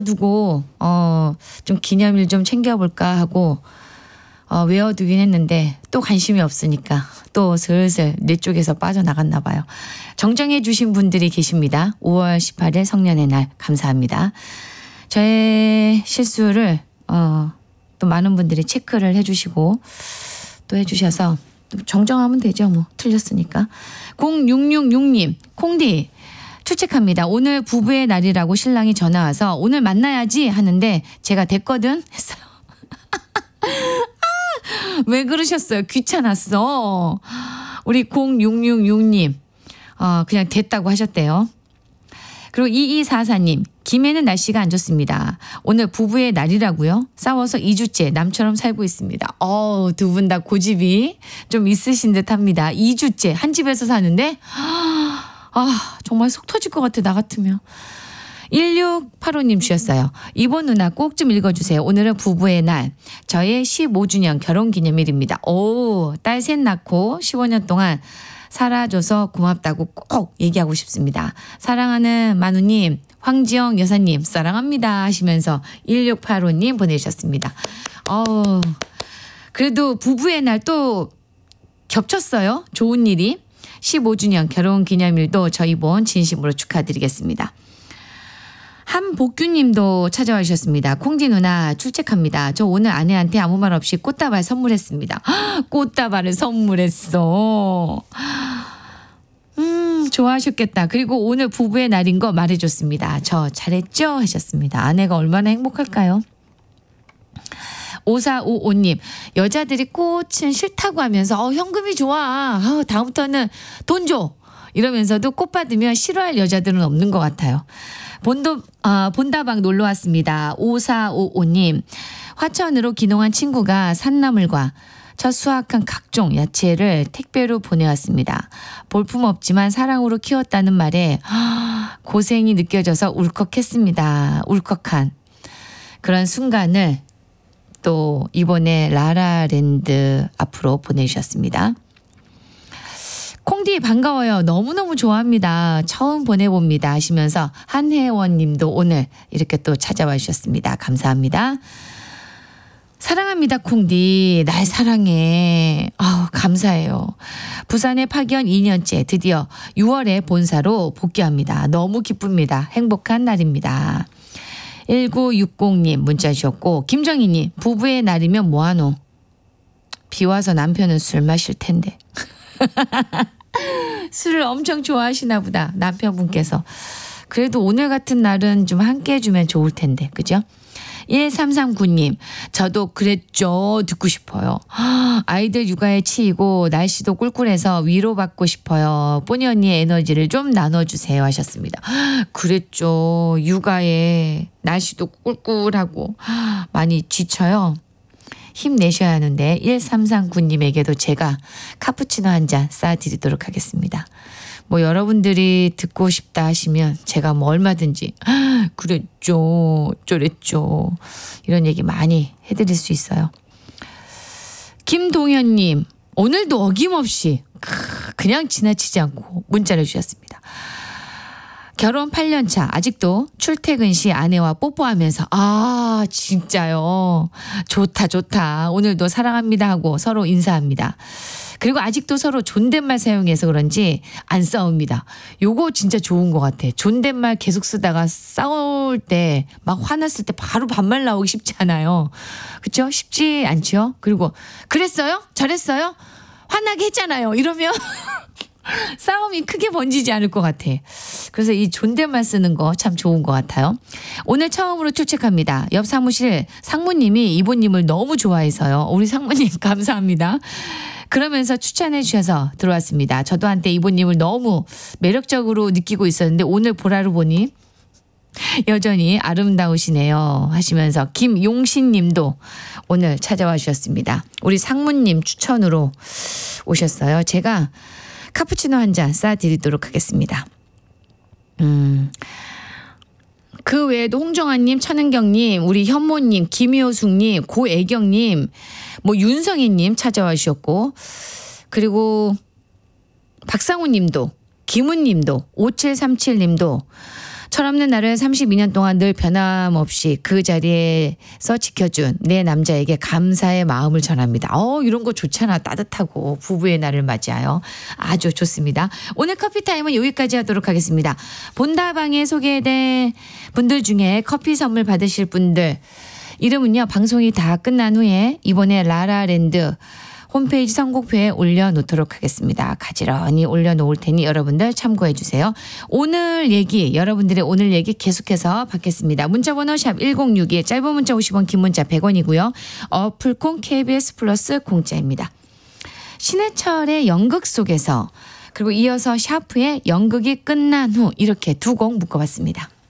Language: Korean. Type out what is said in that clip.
두고 좀 기념일 좀 챙겨볼까 하고 외워두긴 했는데 또 관심이 없으니까 또 슬슬 뇌 쪽에서 빠져나갔나 봐요. 정정해 주신 분들이 계십니다. 5월 18일 성년의 날 감사합니다. 저의 실수를 또 많은 분들이 체크를 해주시고 또 해주셔서 정정하면 되죠. 뭐 틀렸으니까. 0666님 콩디 출첵합니다. 오늘 부부의 날이라고 신랑이 전화 와서 오늘 만나야지 하는데 제가 됐거든 했어요. 왜 그러셨어요? 귀찮았어. 우리 0666님 그냥 됐다고 하셨대요. 그리고 2244님 김해는 날씨가 안 좋습니다. 오늘 부부의 날이라고요? 싸워서 2주째 남처럼 살고 있습니다. 두 분 다 고집이 좀 있으신 듯합니다. 2주째 한 집에서 사는데 정말 속 터질 것 같아 나 같으면. 1685님 주셨어요. 이번 누나 꼭 좀 읽어주세요. 오늘은 부부의 날. 저의 15주년 결혼기념일입니다. 딸 셋 낳고 15년 동안 살아줘서 고맙다고 꼭 얘기하고 싶습니다. 사랑하는 만우님, 황지영 여사님 사랑합니다 하시면서 1685님 보내주셨습니다. 그래도 부부의 날 또 겹쳤어요. 좋은 일이. 15주년 결혼기념일도 저희 본 진심으로 축하드리겠습니다. 한복규님도 찾아와 주셨습니다. 콩디 누나 출첵합니다. 저 오늘 아내한테 아무 말 없이 꽃다발 선물했습니다. 꽃다발을 선물했어. 좋아하셨겠다. 그리고 오늘 부부의 날인 거 말해줬습니다. 저 잘했죠? 하셨습니다. 아내가 얼마나 행복할까요? 5455님 여자들이 꽃은 싫다고 하면서 현금이 좋아. 다음부터는 돈 줘. 이러면서도 꽃 받으면 싫어할 여자들은 없는 것 같아요. 본다방 놀러 왔습니다. 5455님 화천으로 귀농한 친구가 산나물과 첫 수확한 각종 야채를 택배로 보내왔습니다. 볼품없지만 사랑으로 키웠다는 말에 고생이 느껴져서 울컥했습니다. 울컥한 그런 순간을 또 이번에 라라랜드 앞으로 보내주셨습니다. 콩디 반가워요. 너무너무 좋아합니다. 처음 보내봅니다 하시면서 한혜원 님도 오늘 이렇게 또 찾아와 주셨습니다. 감사합니다. 사랑합니다 콩디. 날 사랑해. 감사해요. 부산에 파견 2년째 드디어 6월에 본사로 복귀합니다. 너무 기쁩니다. 행복한 날입니다. 1960님 문자 주셨고 김정희님 부부의 날이면 뭐하노? 비 와서 남편은 술 마실 텐데. 술을 엄청 좋아하시나 보다 남편분께서. 그래도 오늘 같은 날은 좀 함께 해주면 좋을 텐데 그죠? 1339님 저도 그랬죠 듣고 싶어요. 아이들 육아에 치이고 날씨도 꿀꿀해서 위로받고 싶어요. 뽀니 언니의 에너지를 좀 나눠주세요 하셨습니다. 그랬죠. 육아에 날씨도 꿀꿀하고 많이 지쳐요. 힘내셔야 하는데 1339님에게도 제가 카푸치노 한 잔 쏴드리도록 하겠습니다. 뭐 여러분들이 듣고 싶다 하시면 제가 뭐 얼마든지 그랬죠 저랬죠 이런 얘기 많이 해드릴 수 있어요. 김동현님 오늘도 어김없이 그냥 지나치지 않고 문자를 주셨습니다. 결혼 8년차 아직도 출퇴근 시 아내와 뽀뽀하면서 진짜요 좋다 오늘도 사랑합니다 하고 서로 인사합니다. 그리고 아직도 서로 존댓말 사용해서 그런지 안 싸웁니다. 요거 진짜 좋은 것 같아. 존댓말 계속 쓰다가 싸울 때 막 화났을 때 바로 반말 나오기 쉽지 않아요. 그렇죠? 쉽지 않죠? 그리고 그랬어요? 잘했어요? 화나게 했잖아요. 이러면 싸움이 크게 번지지 않을 것 같아. 그래서 이 존댓말 쓰는 거 참 좋은 것 같아요. 오늘 처음으로 출첵합니다. 옆 사무실 상무님이 이모님을 너무 좋아해서요. 우리 상무님 감사합니다. 그러면서 추천해 주셔서 들어왔습니다. 저도 한때 이모님을 너무 매력적으로 느끼고 있었는데 오늘 보라로 보니 여전히 아름다우시네요 하시면서 김용신 님도 오늘 찾아와 주셨습니다. 우리 상무님 추천으로 오셨어요. 제가 카푸치노 한 잔 쏴드리도록 하겠습니다. 그 외에도 홍정아님, 천은경님, 우리 현모님, 김효숙님, 고애경님, 뭐 윤성희님 찾아와 주셨고 그리고 박상우님도 김은님도 5737님도 철없는 나를 32년 동안 늘 변함없이 그 자리에서 지켜준 내 남자에게 감사의 마음을 전합니다. 이런 거 좋잖아. 따뜻하고 부부의 날을 맞이하여 아주 좋습니다. 오늘 커피타임은 여기까지 하도록 하겠습니다. 본다방에 소개된 분들 중에 커피 선물 받으실 분들 이름은요. 방송이 다 끝난 후에 이번에 라라랜드 홈페이지 선곡표에 올려놓도록 하겠습니다. 가지런히 올려놓을 테니 여러분들 참고해 주세요. 오늘 얘기 여러분들의 오늘 얘기 계속해서 받겠습니다. 문자번호 샵 1061 짧은 문자 50원 긴 문자 100원이고요. 어플콩 KBS 플러스 공짜입니다. 신해철의 연극 속에서 그리고 이어서 샤프의 연극이 끝난 후 이렇게 두 곡 묶어봤습니다.